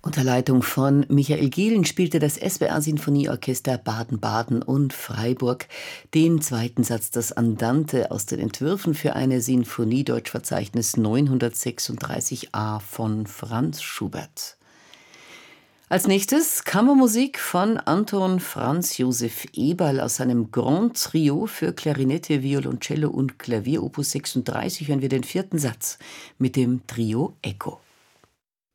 Unter Leitung von Michael Gielen spielte das SWR-Sinfonieorchester Baden-Baden und Freiburg den zweiten Satz des Andante aus den Entwürfen für eine Sinfonie Deutschverzeichnis 936a von Franz Schubert. Als nächstes Kammermusik von Anton Franz Joseph Eberl aus seinem Grand Trio für Klarinette, Violoncello und Klavier Opus 36 hören wir den vierten Satz mit dem Trio Echo.